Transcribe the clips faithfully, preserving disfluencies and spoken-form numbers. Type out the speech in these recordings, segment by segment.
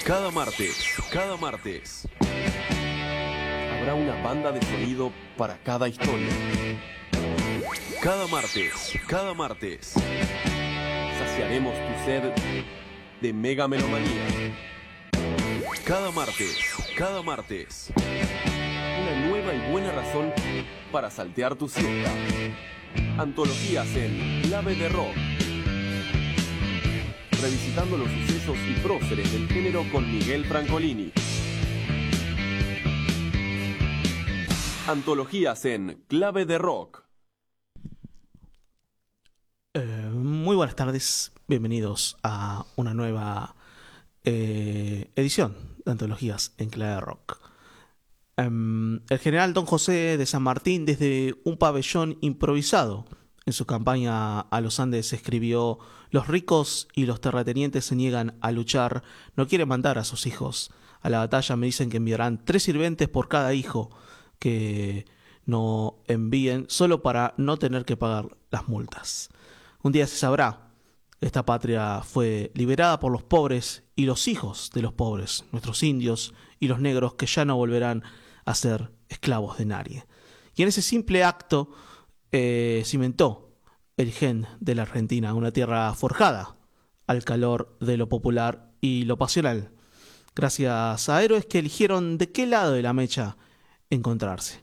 Cada martes, cada martes, habrá una banda de sonido para cada historia. Cada martes, cada martes, saciaremos tu sed de mega melomanía. Cada martes, cada martes, una nueva y buena razón para saltear tu siesta. Antologías en clave de rock. Revisitando los sucesos y próceres del género con Miguel Francolini. Antologías en clave de rock. Eh, muy buenas tardes, bienvenidos a una nueva eh, edición de Antologías en clave de rock. Um, el general Don José de San Martín, desde un pabellón improvisado en su campaña a los Andes, escribió: los ricos y los terratenientes se niegan a luchar, no quieren mandar a sus hijos a la batalla. Me dicen que enviarán tres sirvientes por cada hijo que no envíen, solo para no tener que pagar las multas. Un día se sabrá. Esta patria fue liberada por los pobres y los hijos de los pobres, nuestros indios y los negros, que ya no volverán a ser esclavos de nadie. Y en ese simple acto eh, cimentó el gen de la Argentina, una tierra forjada al calor de lo popular y lo pasional, gracias a héroes que eligieron de qué lado de la mecha encontrarse.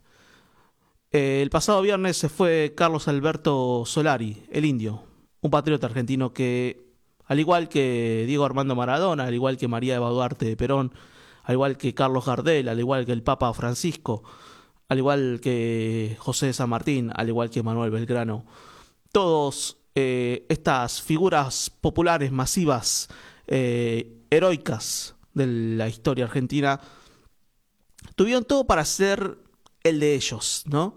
Eh, el pasado viernes se fue Carlos Alberto Solari, el indio, un patriota argentino que, al igual que Diego Armando Maradona, al igual que María Eva Duarte de Perón, al igual que Carlos Gardel, al igual que el Papa Francisco, al igual que José de San Martín, al igual que Manuel Belgrano, todos eh, estas figuras populares masivas, eh, heroicas de la historia argentina, tuvieron todo para ser el de ellos, ¿no?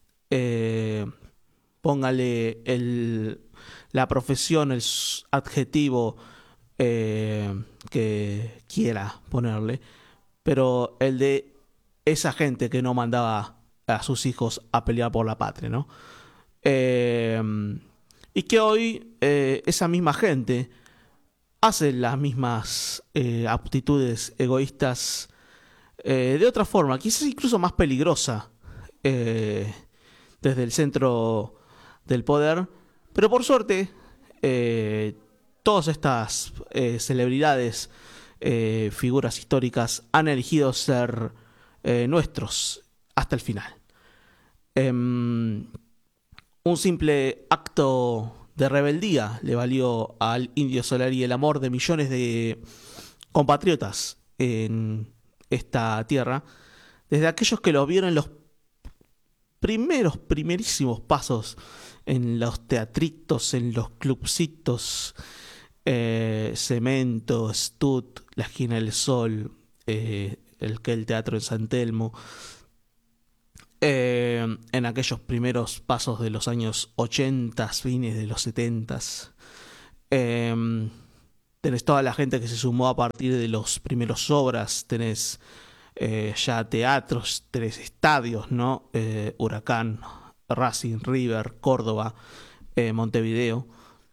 Eh, póngale el, la profesión, el adjetivo eh, que quiera ponerle, pero el de esa gente que no mandaba a sus hijos a pelear por la patria, ¿no? Eh, y que hoy eh, esa misma gente hace las mismas eh, aptitudes egoístas eh, de otra forma, quizás incluso más peligrosa, eh, desde el centro del poder. Pero por suerte, eh, todas estas eh, celebridades, eh, figuras históricas, han elegido ser eh, nuestros hasta el final. Eh, Un simple acto de rebeldía le valió al indio Solari el amor de millones de compatriotas en esta tierra, desde aquellos que lo vieron en los primeros, primerísimos pasos en los teatritos, en los clubcitos, eh, Cemento, Stud, La Esquina del Sol, eh, el que el Teatro en San Telmo. Eh, en aquellos primeros pasos de los años ochenta, fines de los setenta. Eh, tenés toda la gente que se sumó a partir de los primeros obras, tenés eh, ya teatros, tenés estadios, ¿no? Eh, Huracán, Racing, River, Córdoba, eh, Montevideo.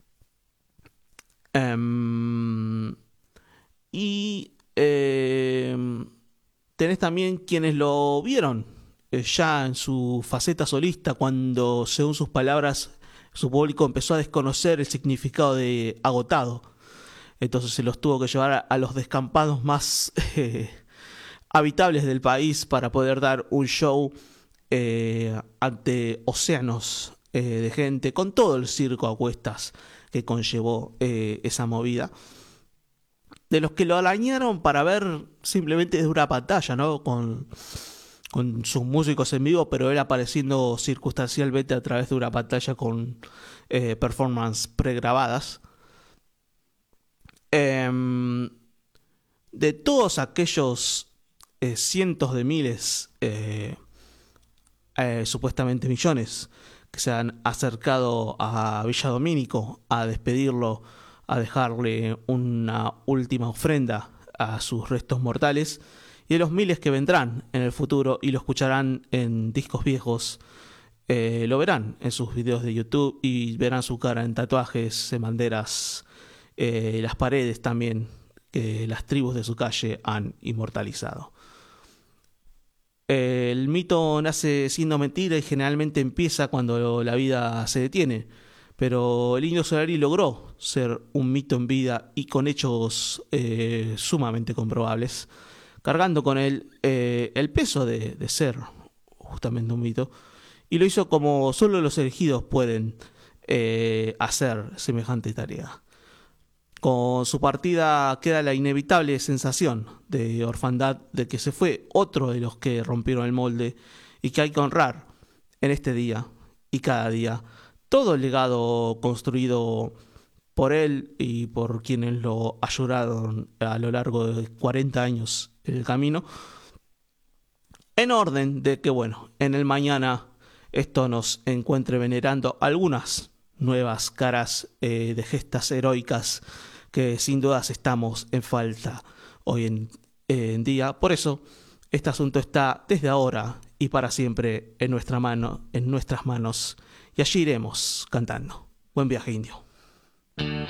Eh, y eh, tenés también quienes lo vieron ya en su faceta solista, cuando, según sus palabras, su público empezó a desconocer el significado de agotado. Entonces se los tuvo que llevar a, a los descampados más eh, habitables del país para poder dar un show eh, ante océanos eh, de gente, con todo el circo a cuestas que conllevó eh, esa movida, de los que lo arañaron para ver simplemente desde una pantalla, ¿no? Con... con sus músicos en vivo, pero él apareciendo circunstancialmente a través de una pantalla con eh, performances pregrabadas. Eh, de todos aquellos eh, cientos de miles, eh, eh, supuestamente millones, que se han acercado a Villa Domínico a despedirlo, a dejarle una última ofrenda a sus restos mortales, y de los miles que vendrán en el futuro y lo escucharán en discos viejos, eh, lo verán en sus videos de YouTube y verán su cara en tatuajes, en banderas, eh, las paredes también que las tribus de su calle han inmortalizado. El mito nace siendo mentira y generalmente empieza cuando la vida se detiene, pero el Indio Solari logró ser un mito en vida y con hechos eh, sumamente comprobables, cargando con él eh, el peso de, de ser justamente un mito, y lo hizo como solo los elegidos pueden eh, hacer semejante tarea. Con su partida queda la inevitable sensación de orfandad de que se fue otro de los que rompieron el molde y que hay que honrar en este día y cada día todo el legado construido por él y por quienes lo ayudaron a lo largo de cuarenta años en el camino, en orden de que, bueno, en el mañana esto nos encuentre venerando algunas nuevas caras eh, de gestas heroicas que sin dudas estamos en falta hoy en, eh, en día. Por eso, este asunto está desde ahora y para siempre en nuestra mano, en nuestras manos, y allí iremos cantando. Buen viaje, indio.